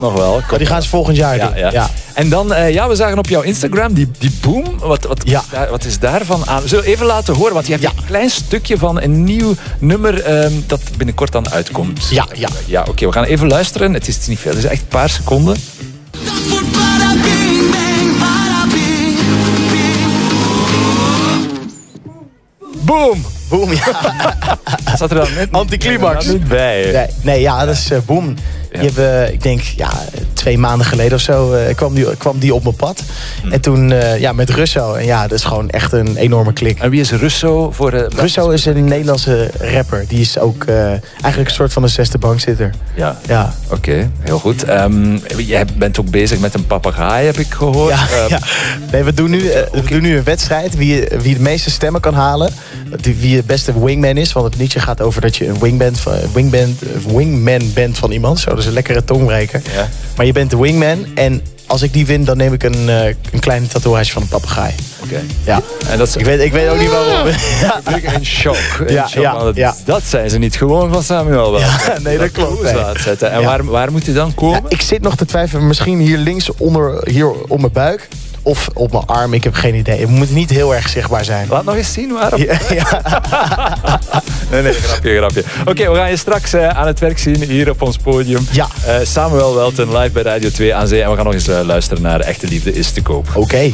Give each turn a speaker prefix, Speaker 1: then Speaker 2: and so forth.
Speaker 1: Nog wel.
Speaker 2: Die gaan ze volgend jaar doen. Ja.
Speaker 1: En dan, we zagen op jouw Instagram die boom. Wat is daarvan aan? Zullen we even laten horen? Want je hebt een klein stukje van een nieuw nummer dat binnenkort dan uitkomt. Ja, oké, we gaan even luisteren. Het is niet veel, het is echt een paar seconden. Boom!
Speaker 2: Boom, ja.
Speaker 1: Zat er dan net
Speaker 2: Anticlimax.
Speaker 1: niet bij.
Speaker 2: Nee, dat is Boom. Die hebben, ik denk, 2 maanden geleden of zo kwam die op mijn pad. En toen met Russo. En dat is gewoon echt een enorme klik.
Speaker 1: En wie is Russo?
Speaker 2: Russo is een Nederlandse rapper. Die is ook eigenlijk een soort van een 6e bankzitter.
Speaker 1: Ja. Oké, heel goed. Jij bent ook bezig met een papegaai, heb ik gehoord.
Speaker 2: Nee, we doen nu een wedstrijd. Wie de meeste stemmen kan halen. Wie de beste wingman is. Want het liedje gaat over dat je een wingman bent van iemand. Zo, dat is een lekkere tongbreker. Ja. Maar je bent de wingman. En als ik die win, dan neem ik een kleine tatoeage van een papegaai.
Speaker 1: Oké.
Speaker 2: Ja.
Speaker 1: En dat is...
Speaker 2: ik weet ook niet waarom.
Speaker 1: Ik ben in shock.
Speaker 2: Ja.
Speaker 1: Dat zijn ze niet gewoon van Samuel wel.
Speaker 2: Ja, nee, dat klopt.
Speaker 1: En waar moet hij dan komen?
Speaker 2: Ik zit nog te twijfelen. Misschien hier links hier op mijn buik. Of op mijn arm, ik heb geen idee. Het moet niet heel erg zichtbaar zijn.
Speaker 1: Laat nog eens zien waarom. Nee, grapje. Oké, we gaan je straks aan het werk zien hier op ons podium.
Speaker 2: Ja.
Speaker 1: Samuel Welten live bij Radio 2 aan Zee. En we gaan nog eens luisteren naar Echte Liefde is te koop.
Speaker 2: Oké.